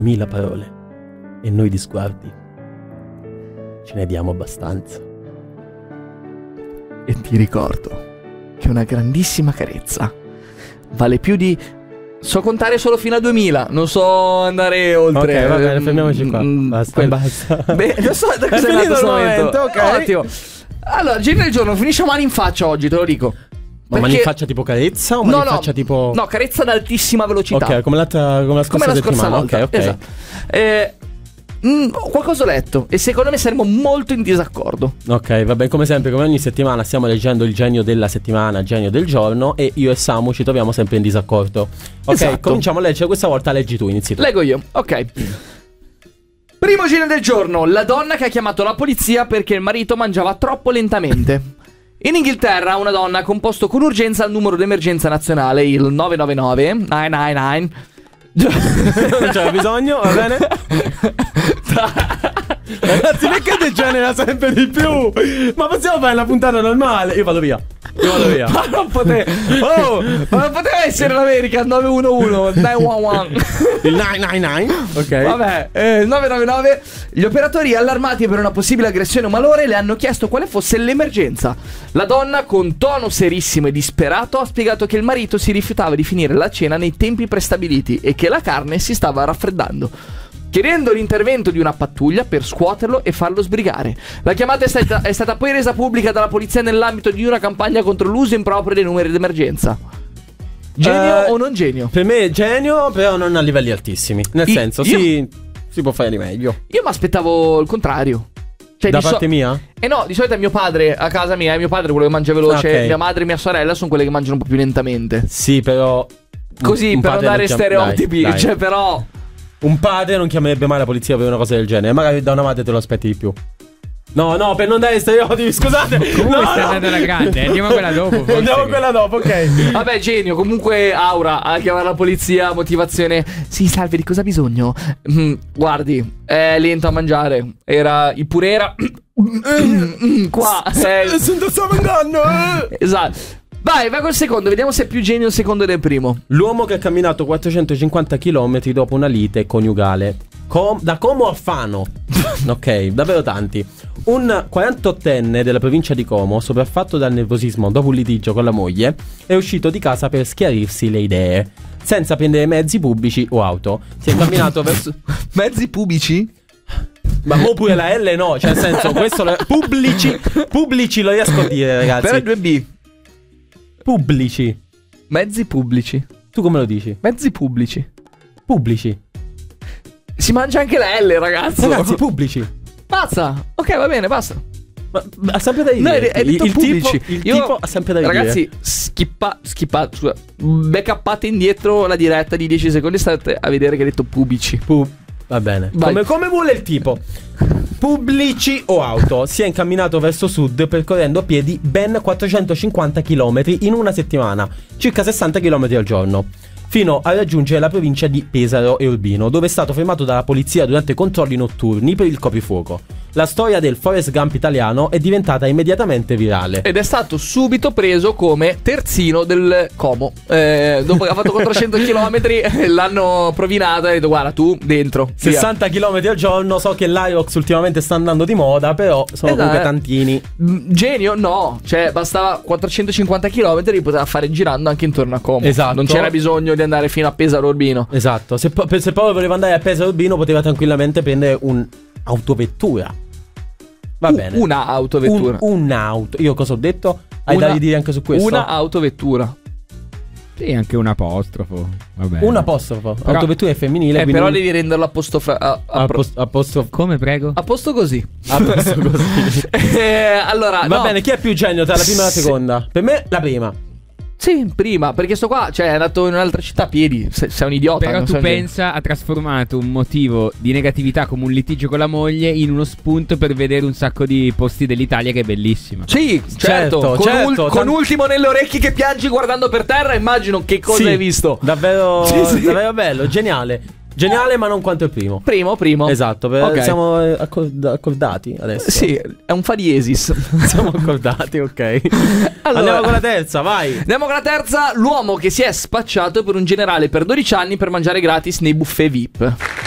1000 parole e noi di sguardi ce ne diamo abbastanza. E ti ricordo che una grandissima carezza vale più di... So contare solo fino a 2000, non so andare oltre. Ok, va bene, fermiamoci qua. Basta. Beh, non so da cosa è nato questo momento. Ok, ottimo. Allora, genio del giorno, finisce mani in faccia oggi, te lo dico. Ma mani in faccia tipo carezza o mani in faccia tipo... No, carezza ad altissima velocità. Ok, come la scorsa settimana. Volta. Ok. Esatto. Qualcosa ho letto e secondo me saremo molto in disaccordo. Ok, vabbè, come sempre, come ogni settimana stiamo leggendo il genio della settimana, genio del giorno, e io e Samu ci troviamo sempre in disaccordo. Ok, esatto. Cominciamo a leggere, questa volta leggi tu, inizi tu. Leggo io, ok. Primo genio del giorno, la donna che ha chiamato la polizia perché il marito mangiava troppo lentamente. In Inghilterra una donna ha composto con urgenza il numero d'emergenza nazionale, il 999 999. Non c'era bisogno, va bene? Ragazzi, perché degenera sempre di più? Ma possiamo fare una puntata normale? Io vado via. Ma non poteva essere l'America, il 911 911. Il 999. Ok. Vabbè, 999. Gli operatori, allarmati per una possibile aggressione o malore, le hanno chiesto quale fosse l'emergenza. La donna, con tono serissimo e disperato, ha spiegato che il marito si rifiutava di finire la cena nei tempi prestabiliti e che la carne si stava raffreddando, chiedendo l'intervento di una pattuglia per scuoterlo e farlo sbrigare. La chiamata è stata poi resa pubblica dalla polizia nell'ambito di una campagna contro l'uso improprio dei numeri d'emergenza. Genio o non genio? Per me è genio, però non a livelli altissimi. Nel senso, si può fare di meglio. Io mi aspettavo il contrario. Cioè, da parte mia? No, di solito è mio padre a casa mia, è mio padre quello che mangia veloce, okay. Mia madre e mia sorella sono quelle che mangiano un po' più lentamente. Sì, però così, per non dare stereotipi, dai. Cioè, però un padre non chiamerebbe mai la polizia per una cosa del genere. Magari da una madre te lo aspetti di più. No, per non dare stereotipi, scusate. Comunque stai andando alla grande, andiamo a quella dopo. Andiamo a quella dopo, ok. Vabbè, genio, comunque aura a chiamare la polizia, motivazione. Sì, salve, di cosa ha bisogno? Guardi, è lento a mangiare. Il purè era qua. Sento stavo ingando. Esatto. Vai col secondo, vediamo se è più genio il secondo del primo. L'uomo che ha camminato 450 km dopo una lite coniugale. Da Como a Fano. Ok, davvero tanti. Un 48enne della provincia di Como, sopraffatto dal nervosismo dopo un litigio con la moglie, è uscito di casa per schiarirsi le idee, senza prendere mezzi pubblici o auto. Si è camminato verso... Mezzi pubblici? Ma pure la L no, cioè nel senso, questo pubblici lo riesco a dire, ragazzi. Però è 2B. Pubblici. Mezzi pubblici. Tu come lo dici? Mezzi pubblici. Pubblici. Si mangia anche la L, ragazzi. Ragazzi, pubblici. Basta. Ok, va bene, basta. Ma ha sempre da dire. No, hai detto pubblici. Il tipo ha sempre da dire. Ragazzi, skippate, scusa, backuppate indietro la diretta di 10 secondi e state a vedere che hai detto pubblici. Va bene. Come vuole il tipo. Pubblici o auto. Si è incamminato verso sud percorrendo a piedi ben 450 km in una settimana, circa 60 km al giorno, fino a raggiungere la provincia di Pesaro e Urbino, dove è stato fermato dalla polizia durante controlli notturni per il coprifuoco. La storia del Forrest Gump italiano è diventata immediatamente virale ed è stato subito preso come terzino del Como. Dopo che ha fatto 400 km l'hanno provinato e ha detto guarda tu dentro 60 km al giorno. So che l'Aerox ultimamente sta andando di moda, però sono comunque tantini. Genio no, cioè bastava 450 km li poteva fare girando anche intorno a Como. Esatto. Non c'era bisogno di andare fino a Pesaro Urbino. Esatto. Se proprio voleva andare a Pesaro Urbino poteva tranquillamente prendere un'autovettura. Va bene. Una autovettura. Un'auto. Io cosa ho detto? Hai da dire anche su questo? Una autovettura. Sì, anche un apostrofo. Vabbè. Un apostrofo. Però, autovettura è femminile. Però devi renderlo apostrofo. Come, prego? A posto così. A posto così. Allora, va bene, chi è più genio tra la prima e la seconda? Per me la prima. Sì, prima, perché sto qua, cioè è andato in un'altra città a piedi. Sei un idiota. Però tu pensa, ha trasformato un motivo di negatività come un litigio con la moglie in uno spunto per vedere un sacco di posti dell'Italia che è bellissima. Sì, certo. Con Ultimo nelle orecchie che piangi guardando per terra, immagino che cosa hai visto. Davvero, davvero bello, geniale. Geniale, ma non quanto il primo. Primo. Esatto, okay. Siamo accordati adesso. Sì, è un fa diesis. Siamo accordati, ok. Allora, andiamo con la terza, vai. Andiamo con la terza. L'uomo che si è spacciato per un generale per 12 anni per mangiare gratis nei buffet VIP.